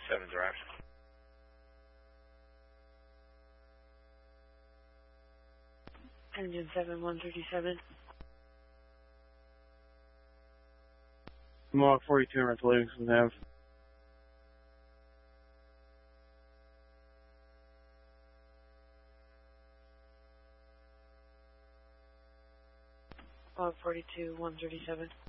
137 drive. Engine 7, 137. Mohawk 42 rental Livingston Ave. Mohawk 42, 137.